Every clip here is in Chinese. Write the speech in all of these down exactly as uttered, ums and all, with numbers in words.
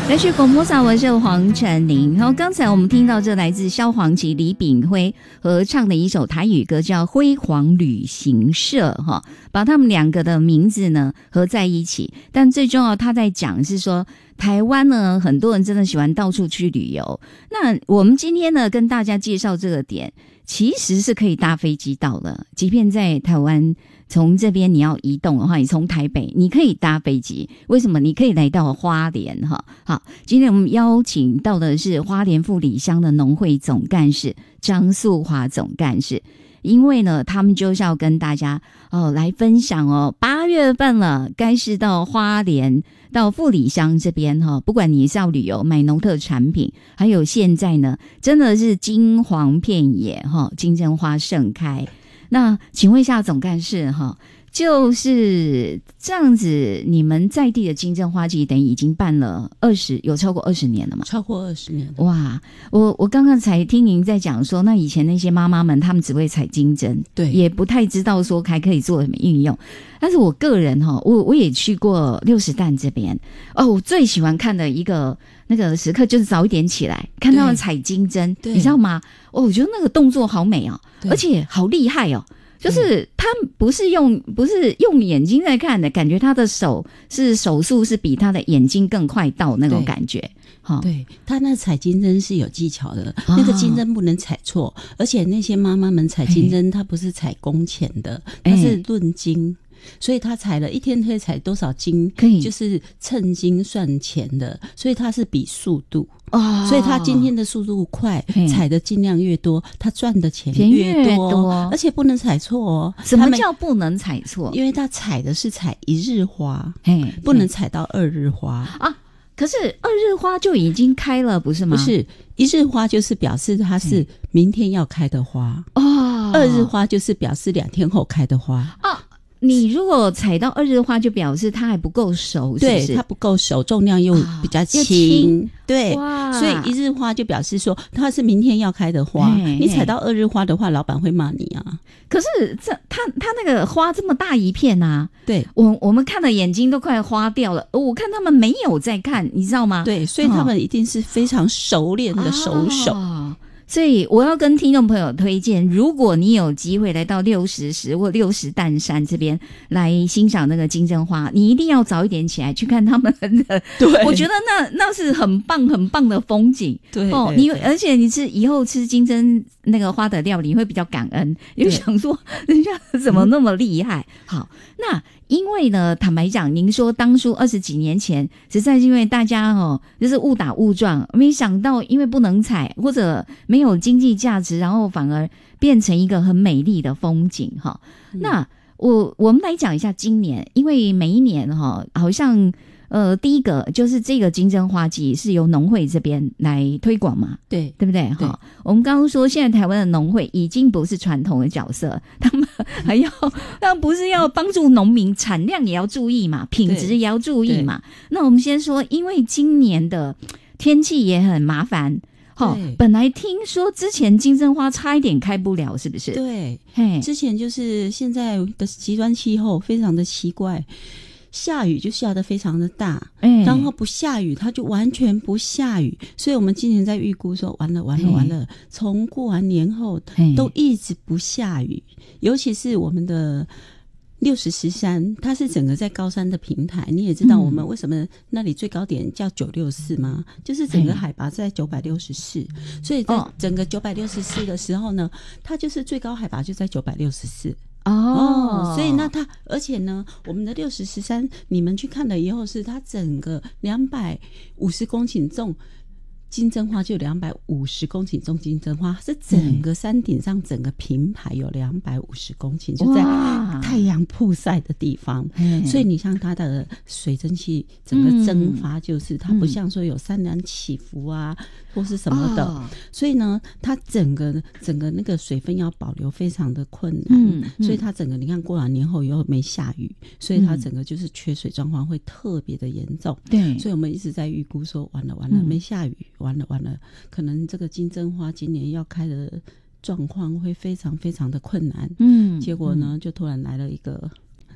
来去广播上，我是黄晨林。然后刚才我们听到这来自萧煌奇、李炳辉合唱的一首台语歌，叫《辉煌旅行社》哈，把他们两个的名字呢合在一起。但最重要，他在讲是说，台湾呢，很多人真的喜欢到处去旅游。那我们今天呢，跟大家介绍这个点，其实是可以搭飞机到的，即便在台湾。从这边你要移动的话，你从台北你可以搭飞机，为什么？你可以来到花莲哈。好，今天我们邀请到的是花莲富里乡的农会总干事张素华总干事，因为呢，他们就是要跟大家哦来分享哦，八月份了，该是到花莲到富里乡这边哈，不管你是要旅游买农特产品，还有现在呢，真的是金黄遍野哈，金针花盛开。那请问一下总干事哈，就是这样子，你们在地的金针花季等于已经办了二十，有超过二十年了吗？ 超过二十年了。 哇，我我刚刚才听您在讲说，那以前那些妈妈们，她们只会采金针， 对， 也不太知道说还可以做什么运用。但是我个人哈，我我也去过六十担这边哦，我最喜欢看的一个那个时刻就是早一点起来看他们采金针，你知道吗？哦，我觉得那个动作好美哦，而且好厉害哦。就是他不是用不是用眼睛在看的，感觉他的手是手速是比他的眼睛更快到那种感觉。 哦、对，他那采金针是有技巧的，哦、那个金针不能采错，而且那些妈妈们采金针，她不是采工钱的，她是论斤。所以他采了一天可以采多少斤，可以就是称斤算钱的，所以他是比速度哦。所以他今天的速度快，采的斤量越多，他赚的钱越 多, 越多，而且不能采错哦。 什么叫不能采错？ 因为他采的是采一日花，不能采到二日花啊。可是二日花就已经开了，不是吗？ 不是，一日花就是表示它是明天要开的花哦，二日花就是表示两天后开的花哦。你如果采到二日花，就表示它还不够熟，是不是？ 对，它不够熟，重量又比较轻，啊、轻对，所以一日花就表示说它是明天要开的花。你采到二日花的话，老板会骂你啊。 可是这它它那个花这么大一片啊， 对， 我我们看的眼睛都快花掉了。我看他们没有在看，你知道吗？ 对，所以他们一定是非常熟练的手手。 哦，所以我要跟听众朋友推荐，如果你有机会来到六十石或六十担山这边来欣赏那个金针花，你一定要早一点起来去看他们的。对，我觉得那那是很棒很棒的风景。对哦，你而且你吃以后吃金针那个花的料理，你会比较感恩，就想说人家怎么那么厉害。嗯、好，那。因为呢，坦白讲，您说当初二十几年前，实在是因为大家哦，就是误打误撞，没想到因为不能采或者没有经济价值，然后反而变成一个很美丽的风景哈。嗯、那我我们来讲一下今年，因为每一年哈，好像呃，第一个就是这个金针花季是由农会这边来推广嘛， 对对不对？哈，我们刚刚说现在台湾的农会已经不是传统的角色，他们还要，他们不是要帮助农民产量也要注意嘛，品质也要注意嘛。那我们先说，因为今年的天气也很麻烦。哦，本来听说之前金针花差一点开不了，是不是？ 对，之前就是现在的极端气候非常的奇怪。下雨就下得非常的大，欸、然后不下雨它就完全不下雨，所以我们今年在预估说完了完了完了，从过完年后都一直不下雨，尤其是我们的六十石山，它是整个在高山的平台，你也知道我们为什么那里最高点叫九六四吗？就是整个海拔在九百六十四，所以在整个九百六十四的时候呢，它就是最高海拔就在九百六十四。哦, 哦，所以那它，而且呢，我们的六十石山，你们去看了以后，是它整个两百五十公顷种金针花，就两百五十公顷种金针花，是整个山顶上整个平排有两百五十公顷，就在太阳曝晒的地方。所以你像它的水蒸气整个蒸发，就是它不像说有山峦起伏啊。或是什么的、哦、所以呢它整个整个那个水分要保留非常的困难、嗯嗯、所以它整个你看过完年后又没下雨，所以它整个就是缺水状况会特别的严重。对，所以我们一直在预估说完了完了、嗯、没下雨，完了完了可能这个金针花今年要开的状况会非常非常的困难。嗯，结果呢就突然来了一个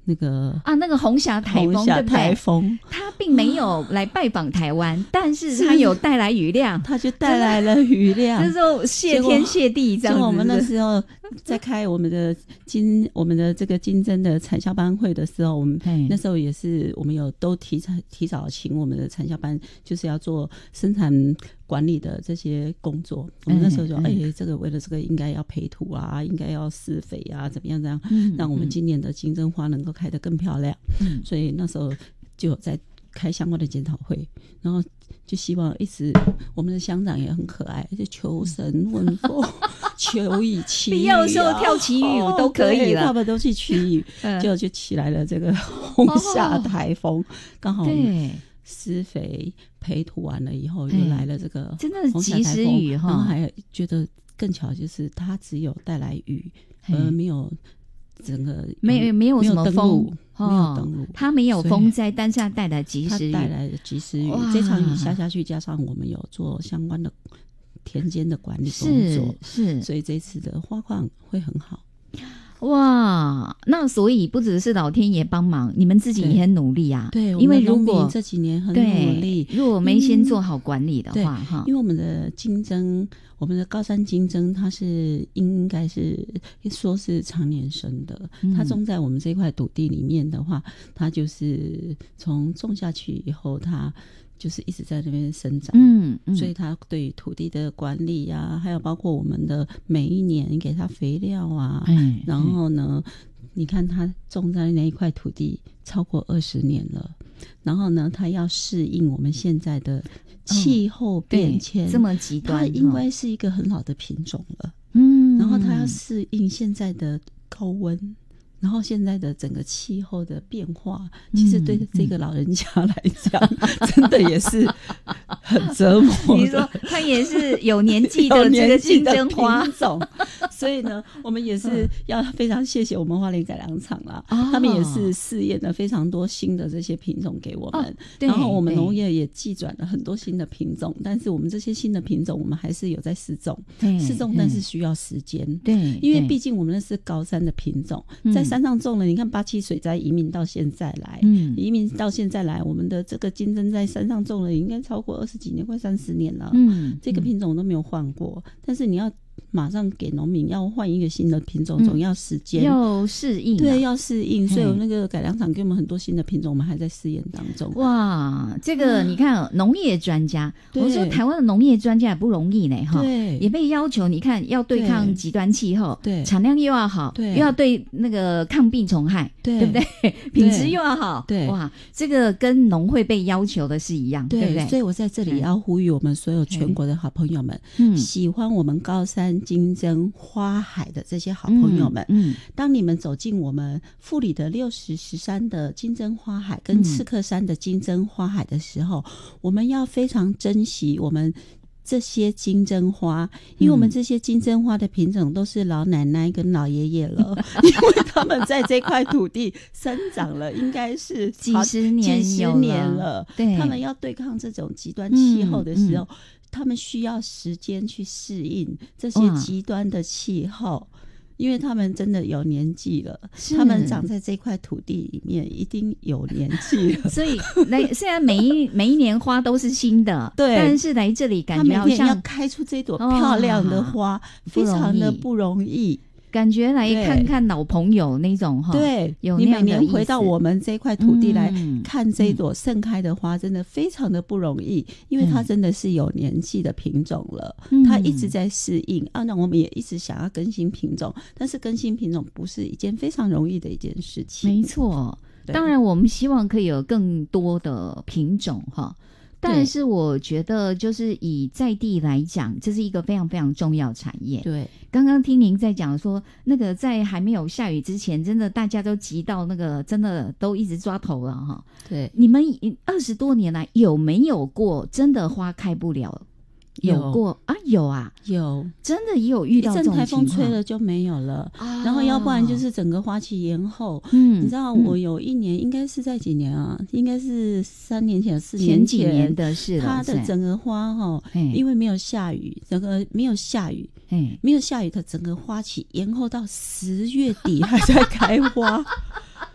那个啊，那个红霞台风， 红霞台风， 他并没有来拜访台湾，但是他有带来雨量， 他就带来了雨量， 这时候谢天谢地这样子。 我们那时候在开我们的金我们的这个金针的产销班会的时候，我们那时候也是我们有都提早提早请我们的产销班，就是要做生产管理的这些工作。我们那时候就哎、欸，这个为了这个应该要培土啊，应该要施肥啊，怎么样这样，嗯、让我们今年的金针花能够开得更漂亮。嗯、所以那时候就有在开相关的检讨会，然后就希望一直我们的乡长也很可爱，就求神问佛求以祈雨、啊， 必要的时候跳祈雨都可以了， 他们都去祈雨，就就起来了这个红霞台风，刚好施肥培土完了以后，又来了这个真的及时雨哈， 然后还觉得更巧，就是它只有带来雨，而没有整个没有没有什么风， 没有登陆， 它没有风灾，但是它带来及时雨， 它带来的及时雨。这场雨下下去，加上我们有做相关的田间的管理工作， 是是， 所以这次的花况会很好。 哇，那所以不只是老天爷帮忙，你们自己也很努力啊。 对， 因为如果这几年很努力， 如果没先做好管理的话，哈、 嗯，因为我们的金针，我们的高山金针，它是应该是说是常年生的，嗯、它种在我们这块土地里面的话，它就是从种下去以后，它就是一直在那边生长，嗯，嗯所以它对土地的管理啊，还有包括我们的每一年给它肥料啊，嗯、然后呢，嗯、你看它种在那一块土地超过二十年了，然后呢，它要适应我们现在的气候变迁， 哦、这么极端， 它应该是一个很好的品种了，嗯，然后它要适应现在的高温。然后现在的整个气候的变化，其实对这个老人家来讲，嗯嗯、真的也是很折磨的。 你说他也是有年纪的这个金针花种，所以呢，我们也是要非常谢谢我们花莲改良场啦，哦、他们也是试验了非常多新的这些品种给我们，哦、然后我们农业也寄转了很多新的品种，但是我们这些新的品种，我们还是有在试种，试种，但是需要时间， 对， 因为毕竟我们那是高山的品种，在山上种了，你看八七水灾移民到现在来，嗯，移民到现在来，我们的这个金针在山上种了，应该超过二十几年，快三十年了，嗯，这个品种都没有换过，嗯、但是你要马上给农民要换一个新的品种，总要时间， 嗯、要适应、啊， 对，要适应，所以那个改良场给我们很多新的品种，我们还在试验当中。 哇，这个你看，农业专家，我说台湾的农业专家也不容易呢，哈， 对， 也被要求，你看要对抗极端气候， 对， 产量又要好， 对， 又要对那个抗病虫害， 对， 对不对？品质又要好， 对， 哇，这个跟农会被要求的是一样，对不对？ 所以我在这里也要呼吁我们所有全国的好朋友们，嗯，喜欢我们高山金针花海的这些好朋友们，嗯，嗯当你们走进我们富里的六十石山的金针花海跟赤克山的金针花海的时候，嗯、我们要非常珍惜我们这些金针花，因为我们这些金针花的品种都是老奶奶跟老爷爷了，因为他们在这块土地生长了，应该是几十年几十年了， 对， 他们要对抗这种极端气候的时候。嗯嗯他们需要时间去适应这些极端的气候，因为他们真的有年纪了，他们长在这块土地里面一定有年纪了。 所以来，虽然每一每一年花都是新的， 对， 但是来这里感觉好像要开出这朵漂亮的花，哦、非常的不容易。 感觉来看看老朋友那种哈， 对， 有你每年回到我们这块土地来看这一朵盛开的花，嗯、真的非常的不容易，因为它真的是有年纪的品种了，嗯、它一直在适应啊。那我们也一直想要更新品种，但是更新品种不是一件非常容易的一件事情。 没错，当然我们希望可以有更多的品种哈。但是我觉得就是以在地来讲，这是一个非常非常重要的产业。 对， 刚刚听您在讲说，那个在还没有下雨之前，真的大家都急到那个真的都一直抓头了哈。 对， 你们二十多年来有没有过真的花开不了？有过啊，有啊， 有， 真的也有遇到这种情况， 一阵台风吹了就没有了，哦、然后要不然就是整个花期延后。嗯，你知道我有一年、嗯、应该是在几年啊？应该是三年前、四年前， 前几年的事了。 它的整个花哈，因为没有下雨，整个没有下雨，没有下雨，它整个花期延后到十月底还在开花。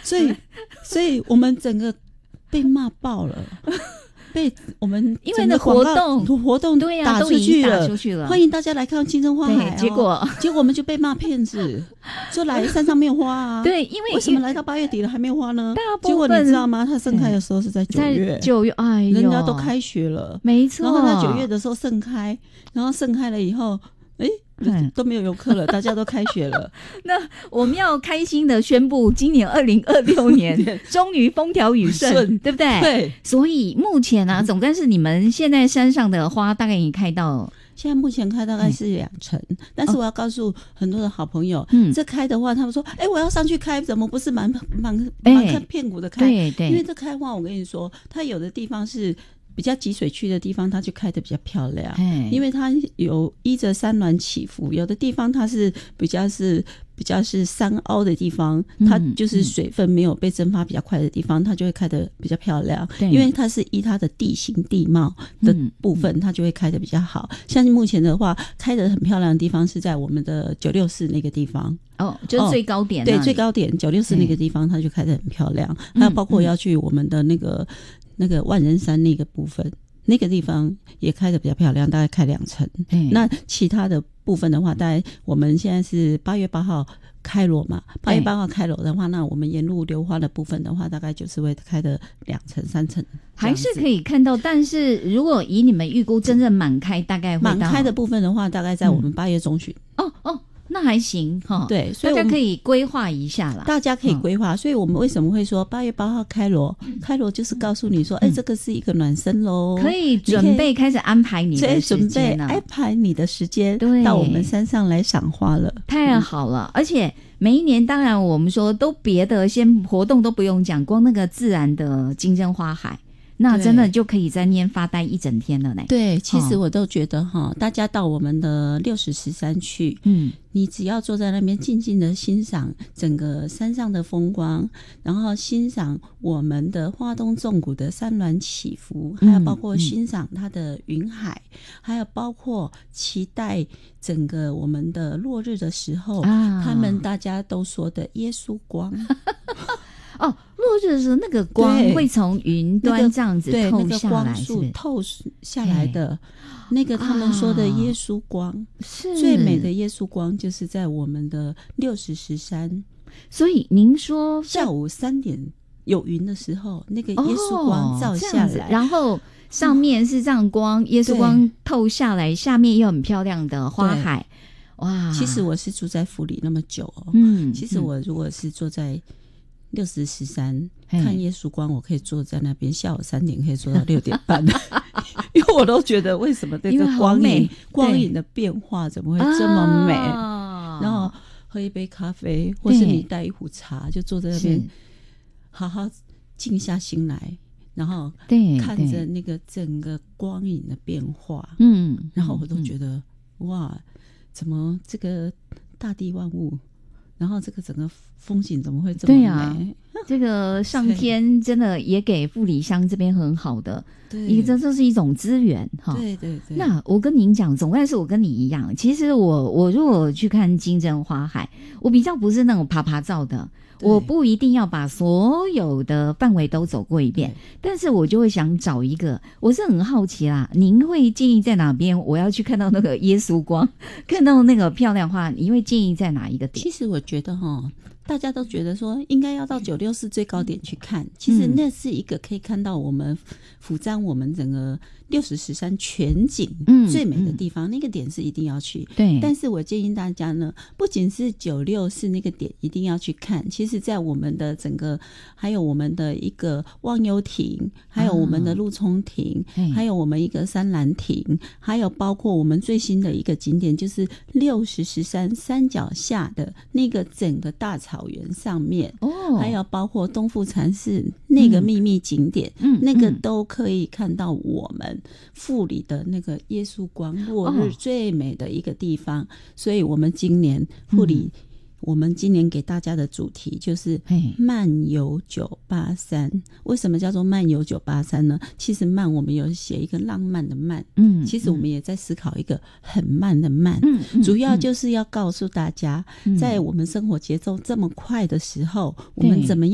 所以所以我们整个被骂爆了。被我们因为那活动活动打出去了， 打出去了， 欢迎大家来看金针花海、哦。 结果结果我们就被骂骗子，说来山上没有花啊。 对，因为为什么来到八月底了还没有花呢？ 大部分结果你知道吗？它盛开的时候是在九月， 九月，哎呦， 人家都开学了， 没错。 然后它九月的时候盛开，然后盛开了以后，哎。都没有游客了，大家都开学了。 那我们要开心的宣布，今年二零二六年终于风调雨顺，对不对？ 对。 所以目前啊，总干事你们现在山上的花大概已经开到， 现在目前开大概是两成，但是我要告诉很多的好朋友， 嗯， 这开的话，他们说，哎，我要上去开，怎么不是满满满看片谷的开？ 对对， 因为这开的话，我跟你说，它有的地方是。比较集水区的地方，它就开得比较漂亮，因为它有依着山峦起伏。有的地方它是比较是比较是山凹的地方，它就是水分没有被蒸发比较快的地方，它就会开得比较漂亮。因为它是依它的地形地貌的部分，它就会开得比较好。像目前的话，开得很漂亮的地方是在我们的九六四那个地方。 哦，就是最高点、啊哦， 对，最高点九六四那个地方，它就开得很漂亮。还有包括要去我们的那个。那个万人山那个部分，那个地方也开得比较漂亮，大概开两成。嗯，那其他的部分的话，大概我们现在是八月八号开锣嘛，八月八号开锣的话，那我们沿路流花的部分的话，大概就是会开的两成三成， 还是可以看到。但是如果以你们预估真正满开，大概会满开的部分的话，大概在我们八月中旬。 嗯、哦哦。那还行哈， 对，所以大家可以规划一下啦。 大家可以规划，所以我们为什么会说八月八号开锣？开锣就是告诉你说，哎、嗯欸，这个是一个暖身喽， 可以准备开始安排你的时间了， 安排你的时间，对，到我们山上来赏花了， 太好了！嗯、而且每一年，当然我们说都别的先活动都不用讲，光那个自然的金针花海。那真的就可以在那边发呆一整天了呢。 对，其实我都觉得哈、哦，大家到我们的六十石山去，嗯，你只要坐在那边静静的欣赏整个山上的风光，然后欣赏我们的花东纵谷的山峦起伏，还有包括欣赏它的云海，嗯、还有包括期待整个我们的落日的时候，啊、他们大家都说的耶稣光。 哦，落日的时候那个光会从云端这样子透下来，是不是？ 透下来的那个他们说的耶稣光， 是、 啊、最美的耶稣光，就是在我们的六十石山。 所以您说下午三点有云的时候，那个耶稣光照下来， 哦、然后上面是这样光，嗯、耶稣光透下来，下面又很漂亮的花海。哇！ 其实我是住在府里那么久、哦，嗯，其实我如果是坐在六十石山看耶稣光，我可以坐在那边，下午三点可以坐到六点半，因为我都觉得为什么这个光影光影的变化怎么会这么美？啊、然后喝一杯咖啡，或是你带一壶茶，就坐在那边，好好静下心来，然后看着那个整个光影的变化，嗯，然后我都觉得、嗯、哇，怎么这个大地万物？然后这个整个风景怎么会这么美？对啊， 这个上天真的也给富里乡这边很好的，一个这这是一种资源哈。 对对对。 那我跟您讲，总归是我跟你一样，其实我我如果去看金针花海，我比较不是那种爬爬照的。我不一定要把所有的范围都走过一遍，但是我就会想找一个，我是很好奇啦，您会建议在哪边我要去看到那个耶稣光，看到那个漂亮花，你会建议在哪一个点？ 其实我觉得齁，大家都觉得说应该要到九六四最高点去看，其实那是一个可以看到我们俯瞰我们整个六十石山全景最美的地方、嗯嗯、那个点是一定要去。对，但是我建议大家呢，不仅是九六四那个点一定要去看，其实在我们的整个还有我们的一个忘忧亭，还有我们的陆冲亭、啊、还有我们一个山兰亭，还有包括我们最新的一个景点就是六十石山山脚下的那个整个大草原上面、哦、还有包括东富禅寺那个秘密景点、嗯、那个都可以看到我们富里的那个耶稣光落日最美的一个地方、哦、所以我们今年富里、嗯我们今年给大家的主题就是漫游九八三。为什么叫做漫游九八三呢？其实慢我们有写一个浪漫的慢，嗯，其实我们也在思考一个很慢的慢，嗯，主要就是要告诉大家、嗯、在我们生活节奏这么快的时候、嗯、我们怎么样